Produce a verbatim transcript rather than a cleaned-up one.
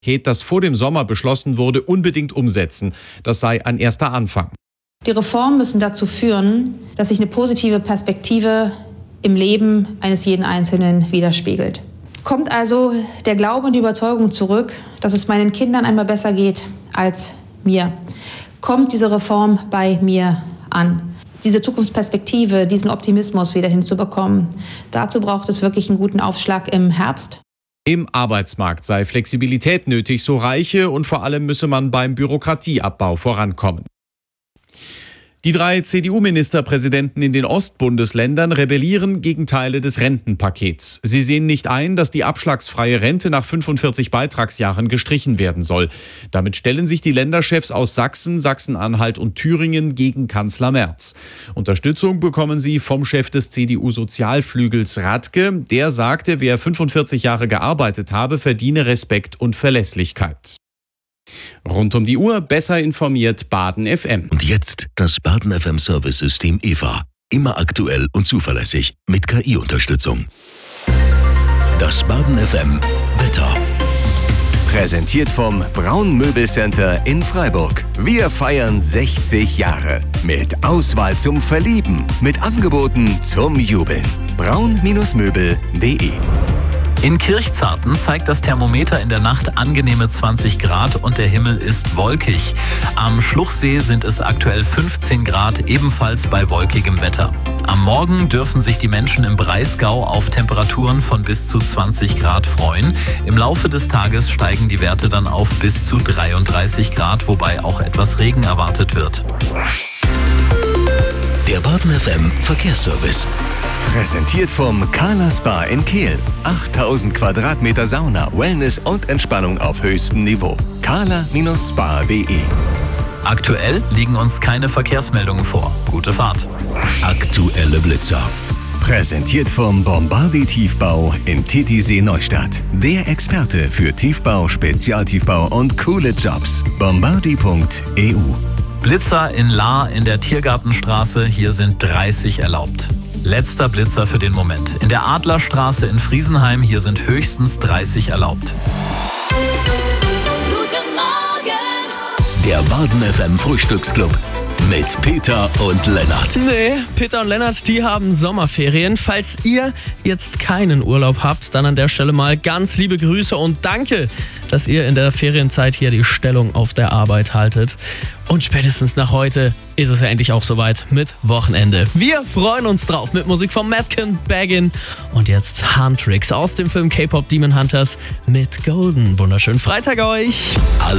Paket, das vor dem Sommer beschlossen wurde, unbedingt umsetzen. Das sei ein erster Anfang. Die Reformen müssen dazu führen, dass sich eine positive Perspektive im Leben eines jeden Einzelnen widerspiegelt. Kommt also der Glaube und die Überzeugung zurück, dass es meinen Kindern einmal besser geht als mir? Kommt diese Reform bei mir an? Diese Zukunftsperspektive, diesen Optimismus wieder hinzubekommen, dazu braucht es wirklich einen guten Aufschlag im Herbst. Im Arbeitsmarkt sei Flexibilität nötig, so Reiche, und vor allem müsse man beim Bürokratieabbau vorankommen. Die drei C D U-Ministerpräsidenten in den Ostbundesländern rebellieren gegen Teile des Rentenpakets. Sie sehen nicht ein, dass die abschlagsfreie Rente nach fünfundvierzig Beitragsjahren gestrichen werden soll. Damit stellen sich die Länderchefs aus Sachsen, Sachsen-Anhalt und Thüringen gegen Kanzler Merz. Unterstützung bekommen sie vom Chef des C D U-Sozialflügels Radke. Der sagte, wer fünfundvierzig Jahre gearbeitet habe, verdiene Respekt und Verlässlichkeit. Rund um die Uhr besser informiert Baden F M. Und jetzt das Baden F M Service-System E V A. Immer aktuell und zuverlässig mit K I-Unterstützung. Das Baden F M Wetter. Präsentiert vom Braun Möbelcenter in Freiburg. Wir feiern sechzig Jahre. Mit Auswahl zum Verlieben. Mit Angeboten zum Jubeln. braun Möbel punkt de. In Kirchzarten zeigt das Thermometer in der Nacht angenehme zwanzig Grad und der Himmel ist wolkig. Am Schluchsee sind es aktuell fünfzehn Grad, ebenfalls bei wolkigem Wetter. Am Morgen dürfen sich die Menschen im Breisgau auf Temperaturen von bis zu zwanzig Grad freuen. Im Laufe des Tages steigen die Werte dann auf bis zu dreiunddreißig Grad, wobei auch etwas Regen erwartet wird. Der Baden F M Verkehrsservice. Präsentiert vom Carla Spa in Kehl. achttausend Quadratmeter Sauna, Wellness und Entspannung auf höchstem Niveau. carla Spa punkt de. Aktuell liegen uns keine Verkehrsmeldungen vor. Gute Fahrt. Aktuelle Blitzer. Präsentiert vom Bombardier Tiefbau in Titisee Neustadt. Der Experte für Tiefbau, Spezialtiefbau und coole Jobs. bombardier punkt e u. Blitzer in Lahr in der Tiergartenstraße. Hier sind dreißig erlaubt. Letzter Blitzer für den Moment. In der Adlerstraße in Friesenheim, hier sind höchstens dreißig erlaubt. Guten Morgen! Der Baden F M Frühstücksclub mit Peter und Lennart. Nee, Peter und Lennart, die haben Sommerferien. Falls ihr jetzt keinen Urlaub habt, dann an der Stelle mal ganz liebe Grüße und danke, dass ihr in der Ferienzeit hier die Stellung auf der Arbeit haltet. Und spätestens nach heute ist es ja endlich auch soweit mit Wochenende. Wir freuen uns drauf mit Musik von Madken, Baggin und jetzt Huntrix aus dem Film K-Pop Demon Hunters mit Golden. Wunderschönen Freitag euch! Alle